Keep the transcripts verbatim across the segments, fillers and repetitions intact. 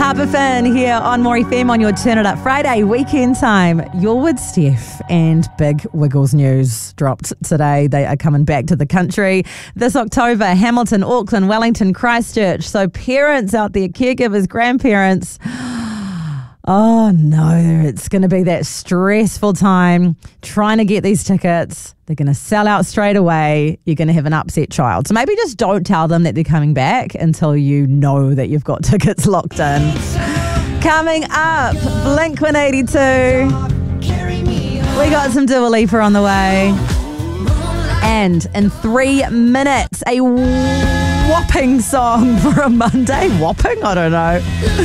Harper Finn here on More F M on your Turn It Up Friday weekend time. You're with Steph, and big Wiggles news dropped today. They are coming back to the country this October. Hamilton, Auckland, Wellington, Christchurch. So parents out there, caregivers, grandparents, oh no, it's going to be that stressful time trying to get these tickets. They're going to sell out straight away. You're going to have an upset child. So maybe just don't tell them that they're coming back until you know that you've got tickets locked in. Coming up, Blink one eighty-two. We got some Dua Lipa on the way. And in three minutes, a whopping song for a Monday. Whopping? I don't know.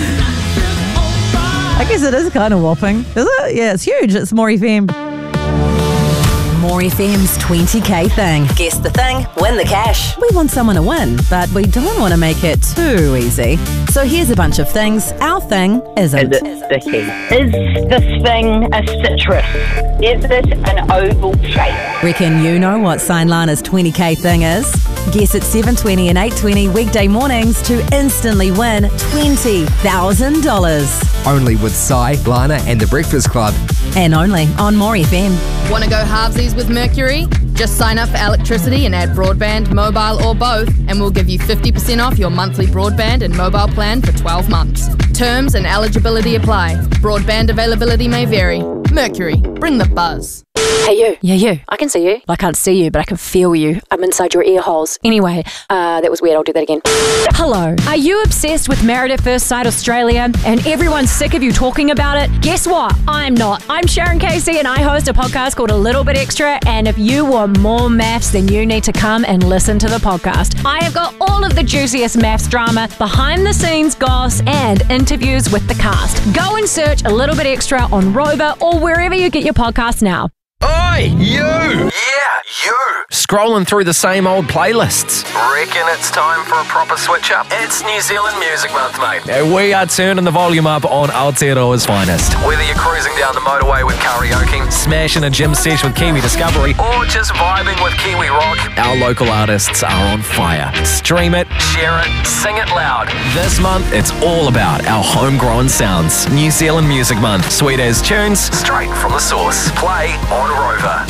I guess it is kind of whopping. Is it? Yeah, it's huge. It's More F M. More F M's twenty K thing. Guess the thing, win the cash. We want someone to win, but we don't want to make it too easy. So here's a bunch of things. Our thing isn't. Is it sticky? Is this thing a citrus? Is it an oval shape? Reckon you know what Sign Lana's twenty K thing is? Guess at seven twenty and eight twenty weekday mornings to instantly win twenty thousand dollars. Only with Sai, Lana and The Breakfast Club. And only on More F M. Want to go halvesies with Mercury? Just sign up for electricity and add broadband, mobile or both, and we'll give you fifty percent off your monthly broadband and mobile plan for twelve months. Terms and eligibility apply. Broadband availability may vary. Mercury, bring the buzz. Hey you. Yeah, you. I can see you. Well, I can't see you, but I can feel you. I'm inside your ear holes. Anyway, uh, that was weird. I'll do that again. Hello. Are you obsessed with Married at First Sight Australia and everyone's sick of you talking about it? Guess what? I'm not. I'm Sharon Casey and I host a podcast called A Little Bit Extra, and if you want more maths, then you need to come and listen to the podcast. I have got all of the juiciest maths drama, behind the scenes goss, and interviews with the cast. Go and search A Little Bit Extra on Rover or wherever you get your podcasts now. Oi, you! Yeah, you! Scrolling through the same old playlists. Reckon it's time for a proper switch up? It's New Zealand Music Month, mate. And we are turning the volume up on Aotearoa's finest. Whether you're cruising down the motorway with karaoke, smashing a gym sesh with Kiwi Discovery, or just vibing with Kiwi Rock, our local artists are on fire. Stream it, share it, sing it loud. This month, it's all about our homegrown sounds. New Zealand Music Month. Sweet as tunes, straight from the source. Play on Rover.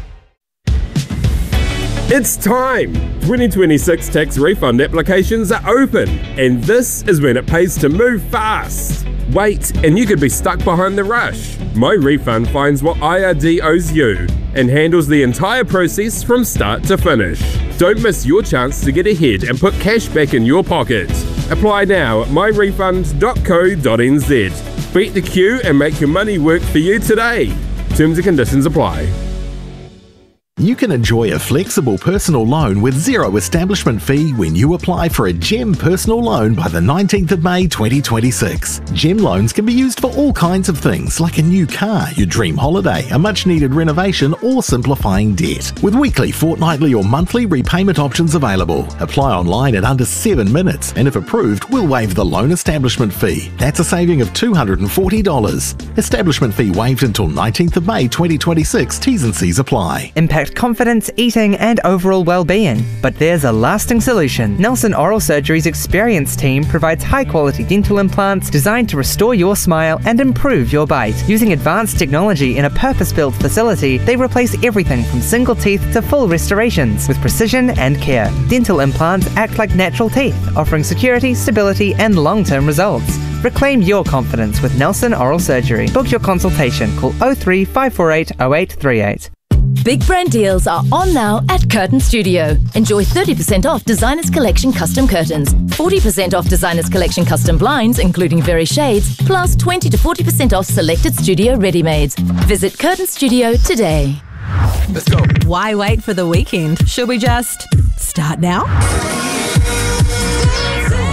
It's time! twenty twenty-six tax refund applications are open, and this is when it pays to move fast. Wait, and you could be stuck behind the rush. My Refund finds what I R D owes you and handles the entire process from start to finish. Don't miss your chance to get ahead and put cash back in your pocket. Apply now at my refund dot co dot n z. Beat the queue and make your money work for you today. Terms and conditions apply. You can enjoy a flexible personal loan with zero establishment fee when you apply for a GEM personal loan by the nineteenth of May twenty twenty-six. GEM loans can be used for all kinds of things, like a new car, your dream holiday, a much needed renovation, or simplifying debt. With weekly, fortnightly or monthly repayment options available. Apply online in under seven minutes, and if approved, we'll waive the loan establishment fee. That's a saving of two hundred forty dollars. Establishment fee waived until nineteenth of May twenty twenty-six. T's and C's apply. Impact confidence, eating and overall well-being. But there's a lasting solution. Nelson Oral Surgery's experienced team provides high-quality dental implants designed to restore your smile and improve your bite. Using advanced technology in a purpose-built facility, they replace everything from single teeth to full restorations with precision and care. Dental implants act like natural teeth, offering security, stability and long-term results. Reclaim your confidence with Nelson Oral Surgery. Book your consultation. Call oh three, five four eight, oh eight three eight. Big brand deals are on now at Curtain Studio. Enjoy thirty percent off Designers Collection custom curtains, forty percent off Designers Collection custom blinds, including Very Shades, plus twenty to forty percent off selected studio ready-mades. Visit Curtain Studio today. Let's go. Why wait for the weekend? Should we just start now?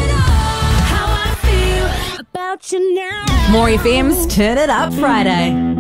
More F M's Turn It Up Friday.